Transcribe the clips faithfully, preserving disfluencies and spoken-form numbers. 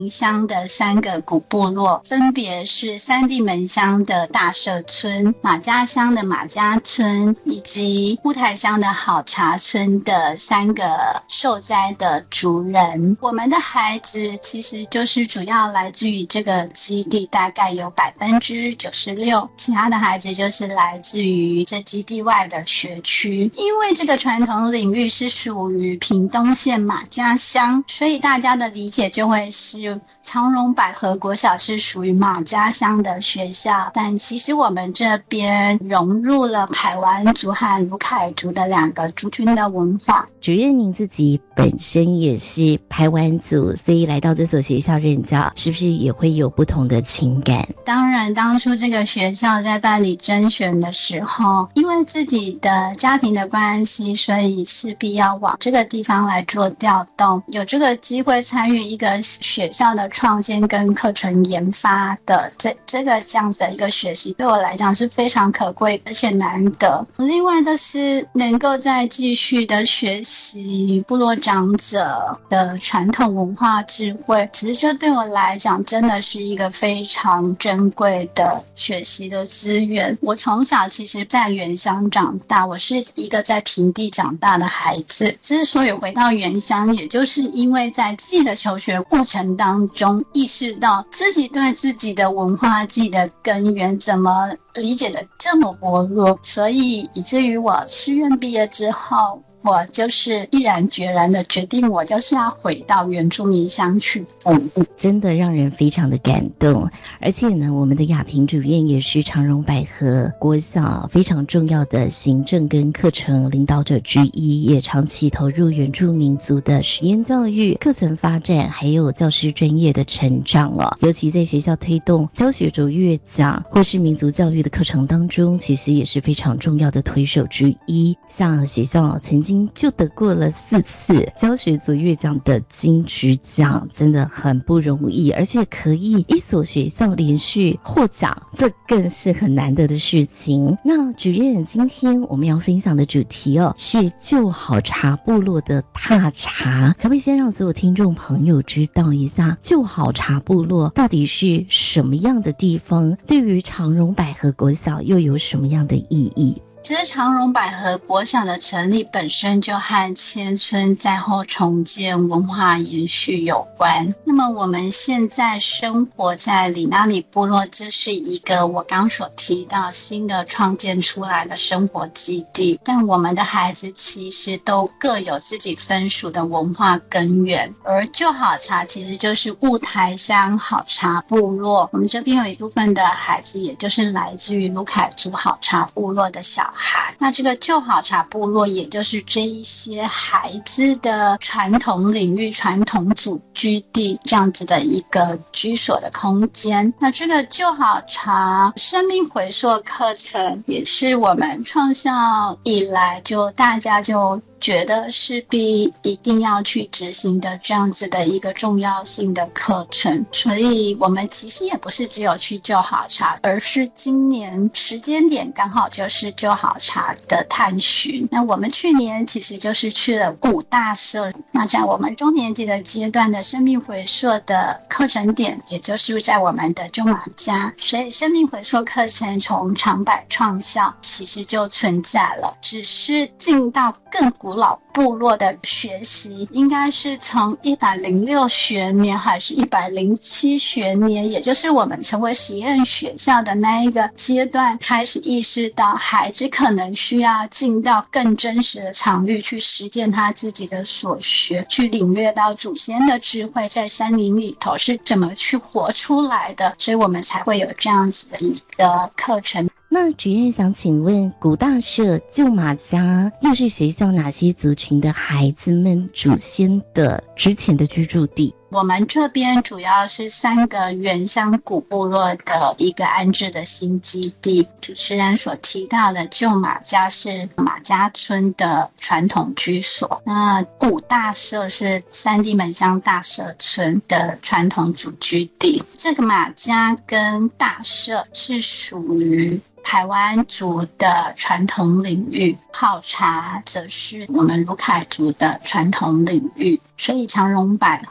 乡的三个古部落，分别是三地门乡的大社村、马家乡的马家村以及雾台乡的好茶村的三个受灾的族人。我们的孩子其实就是主要来自于这个基地，大概有百分之九十六，其他的孩子就是来自于这基地外的学区。因为这个传统领域是属于屏东县马家乡，所以大家的理解就会是长荣百合国小是属于马家乡的学校，但其实我们这边融入了排湾族和鲁凯族的两个族群的文化。 主任您自己本身也是排湾族，所以来到这所学校任教，是不是也会有不同的情感？ 当然，当初这个学校在办理甄选的时候，因为自己的家庭的关系，所以势必要往这个地方来做调动，有这个机会参与一个学校的创建跟课程研发的这这个这样子的一个学习，对我来讲是非常可贵而且难得。另外的是能够再继续的学习部落长者的传统文化智慧，其实这对我来讲真的是一个非常珍贵的学习的资源。我从小其实在原乡长大，我是一个在平地长大的孩子，之所以回到原乡，也就是因为在自己的求学过程当中意识到自己对自己的文化、自己的根源怎么理解的这么薄弱，所以以至于我师院毕业之后，我就是毅然决然的决定，我就是要回到原住民乡去服务。 真的让人非常的感动。而且呢，我们的雅萍主任也是长荣百合国小非常重要的行政跟课程领导者之一，也长期投入原住民族的实验教育、课程发展，还有教师专业的成长哦。尤其在学校推动教学卓越奖或是民族教育的课程当中，其实也是非常重要的推手之一。像学校曾经就得过了四次教学卓越奖的金质奖，真的很不容易，而且可以一所学校连续获奖，这更是很难得的事情。那主任，今天我们要分享的主题哦，是旧好茶部落的踏茶，可不可以先让所有听众朋友知道一下旧好茶部落到底是什么样的地方，对于长荣百合国小又有什么样的意义？ 其实长荣百合国小的成立本身就和迁村灾后重建文化延续有关。那么我们现在生活在里纳里部落，这是一个我刚所提到新的创建出来的生活基地，但我们的孩子其实都各有自己分属的文化根源。而旧好茶其实就是雾台乡好茶部落，我们这边有一部分的孩子也就是来自于鲁凯族好茶部落的小孩。那这个旧好茶部落也就是这一些孩子的传统领域、传统祖居地这样子的一个居所的空间。那这个旧好茶生命回溯课程也是我们创校以来就大家就觉得势必一定要去执行的这样子的一个重要性的课程，所以我们其实也不是只有去旧好茶，而是今年时间点刚好就是旧好茶的探寻。那我们去年其实就是去了古大社，那在我们中年级的阶段的生命回溯的课程点，也就是在我们的旧马家，所以生命回溯课程从长百创校其实就存在了，只是进到更古古老部落的学习应该是从一百零六学年还是一百零七学年，也就是我们成为实验学校的那一个阶段，开始意识到孩子可能需要进到更真实的场域去实践他自己的所学，去领略到祖先的智慧在山林里头是怎么去活出来的，所以我们才会有这样子的一个课程。 那主任想请问，古大社、旧马家又是学校哪些族群的孩子们祖先的之前的居住地？ 我们这边主要是三个原乡古部落的一个安置的新基地。主持人所提到的旧马家是马家村的传统居所，那古大社是三地门乡大社村的传统祖居地。这个马家跟大社是属于排湾族的传统领域，好茶则是我们鲁凯族的传统领域，所以长荣百合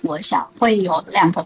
国小会有两个